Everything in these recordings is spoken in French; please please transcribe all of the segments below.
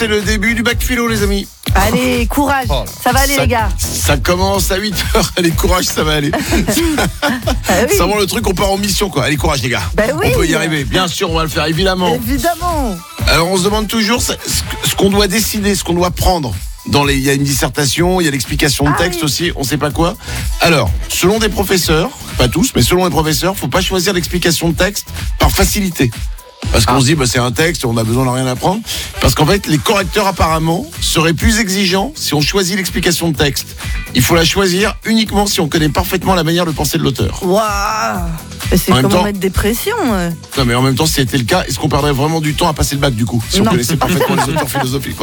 C'est le début du bac philo, les amis. Allez, courage. Ça va aller, les gars. Ça commence à 8h. Allez, courage, ça va aller. Oui. C'est vraiment le truc, on part en mission, quoi. Allez, courage, les gars. Oui. On peut y arriver. Bien sûr, on va le faire, évidemment. Évidemment. Alors, on se demande toujours ce qu'on doit décider, ce qu'on doit prendre. Il y a une dissertation, il y a l'explication de texte aussi, on sait pas quoi. Alors, selon des professeurs, pas tous, mais selon les professeurs, faut pas choisir l'explication de texte par facilité. Parce qu'on se dit, c'est un texte, on a besoin de rien apprendre. Parce qu'en fait, les correcteurs, apparemment, seraient plus exigeants si on choisit l'explication de texte. Il faut la choisir uniquement si on connaît parfaitement la manière de penser de l'auteur. Waouh. C'est comment mettre des pressions. Non, mais en même temps, si c'était le cas, est-ce qu'on perdrait vraiment du temps à passer le bac, du coup? Si on connaissait parfaitement les auteurs philosophiques.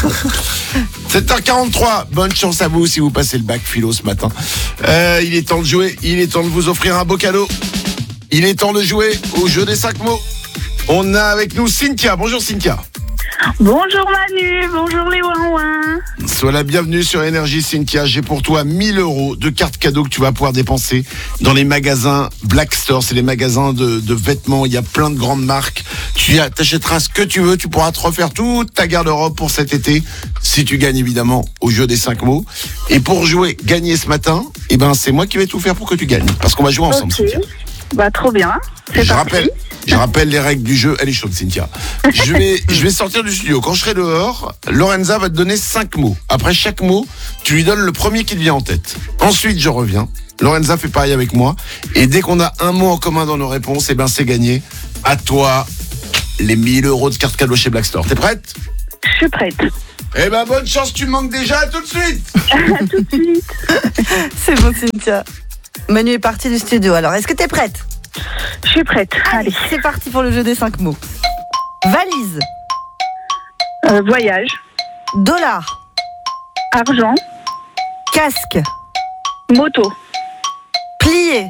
7h43, bonne chance à vous si vous passez le bac philo ce matin. Il est temps de jouer, il est temps de vous offrir un beau cadeau. Il est temps de jouer au jeu des 5 mots. On a avec nous Cynthia. Bonjour Cynthia. Bonjour Manu, bonjour les ouin-ouin. Sois la bienvenue sur Énergie Cynthia. J'ai pour toi 1000 € de cartes cadeaux que tu vas pouvoir dépenser dans les magasins Black Store. C'est les magasins de vêtements. Il y a plein de grandes marques. Tu t'achèteras ce que tu veux. Tu pourras te refaire toute ta garde-robe pour cet été. Si tu gagnes évidemment au jeu des 5 mots. Et pour gagner ce matin, c'est moi qui vais tout faire pour que tu gagnes. Parce qu'on va jouer ensemble, Cynthia. Trop bien. Je rappelle les règles du jeu. Elle est chaude, Cynthia. Je vais sortir du studio. Quand je serai dehors, Lorenza va te donner 5 mots. Après chaque mot, tu lui donnes le premier qui te vient en tête. Ensuite, je reviens. Lorenza fait pareil avec moi. Et dès qu'on a un mot en commun dans nos réponses, c'est gagné. À toi, les 1000 € de cartes cadeaux chez Black Store. T'es prête? Je suis prête. Bonne chance, tu me manques déjà. À tout de suite. À tout de suite. C'est bon, Cynthia. Manu est parti du studio. Alors, est-ce que t'es prête? Je suis prête. Allez. C'est parti pour le jeu des 5 mots. Valise. Voyage. Dollar. Argent. Casque. Moto. Plié.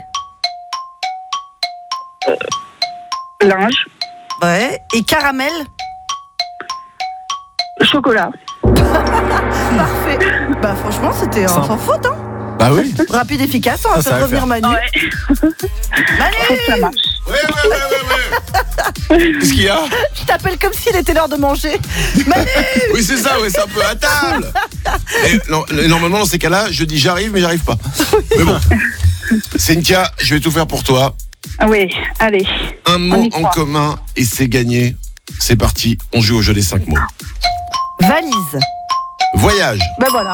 Linge. Ouais. Et caramel. Chocolat. Parfait. Franchement, c'était sans faute, hein. Bah oui. Rapide, efficace, on va faire revenir Manu. Ouais. Manu, Ça marche. Ouais. Qu'est-ce qu'il y a? je t'appelle comme s'il était l'heure de manger. Manu. Oui, c'est ça, c'est un peu à table. Et normalement, dans ces cas-là, je dis j'arrive, mais j'arrive pas. Mais bon. Cynthia, je vais tout faire pour toi. Oui, allez. Un mot en commun et c'est gagné. C'est parti, on joue au jeu des 5 mots. Valise. Voyage. Voilà.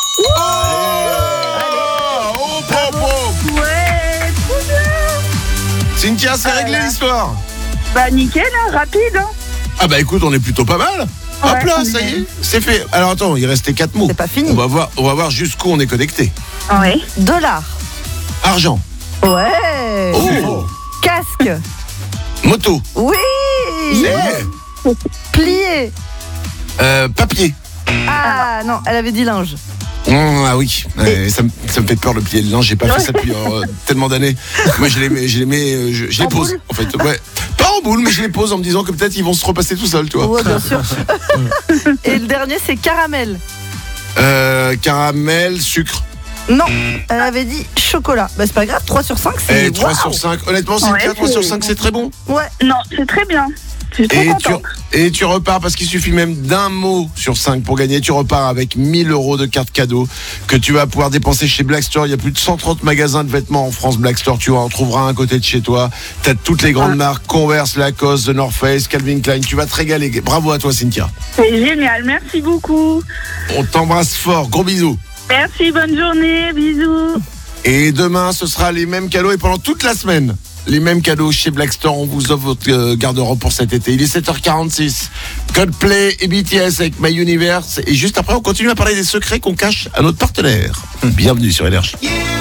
Ouais, trop bien. Cynthia, c'est réglé l'histoire. Nickel, rapide. Écoute, on est plutôt pas mal. Hop là, ça y est, c'est fait. Alors attends, il restait 4 mots. C'est pas fini. On va voir jusqu'où on est connecté. Ouais. Dollar. Argent. Ouais. Oh. Casque. Moto. Oui. Yeah. Plié. Papier. Ah non, elle avait dit linge. Ah oui, ça me fait peur le plier le linge, j'ai pas fait ça depuis tellement d'années. Moi je les pose boule en fait. Ouais. Pas en boule, mais je les pose en me disant que peut-être ils vont se repasser tout seuls, tu vois. Ouais, bien sûr. Et le dernier, c'est caramel. Caramel, sucre. Non, elle avait dit chocolat. C'est pas grave, 3 sur 5, c'est 3 sur 5. Honnêtement, Cynthia, 3 sur 5, c'est très bon. Ouais. Non, c'est très bien. Je suis trop contente. Et tu repars parce qu'il suffit même d'un mot sur 5 pour gagner. Tu repars avec 1000 € de cartes cadeaux que tu vas pouvoir dépenser chez Black Store. Il y a plus de 130 magasins de vêtements en France. Black Store, tu en trouveras un à côté de chez toi. T'as toutes les grandes marques, Converse, Lacoste, The North Face, Calvin Klein. Tu vas te régaler. Bravo à toi, Cynthia. C'est génial, merci beaucoup. On t'embrasse fort. Gros bisous. Merci, bonne journée, bisous. Et demain, ce sera les mêmes cadeaux et pendant toute la semaine, les mêmes cadeaux chez Black Store. On vous offre votre garde-robe pour cet été. Il est 7h46. Coldplay et BTS avec My Universe. Et juste après, on continue à parler des secrets qu'on cache à notre partenaire. Bienvenue sur Énergie.